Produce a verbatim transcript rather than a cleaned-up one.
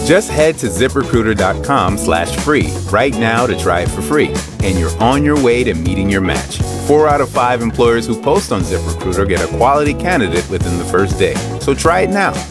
Just head to ZipRecruiter.com slash free right now to try it for free, and you're on your way to meeting your match. Four out of five employers who post on ZipRecruiter get a quality candidate within the first day. So try it now.